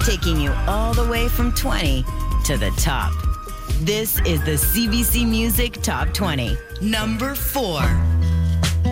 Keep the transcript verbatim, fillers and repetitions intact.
taking you all the way from twenty to the top. This is the C B C Music Top twenty. Number four.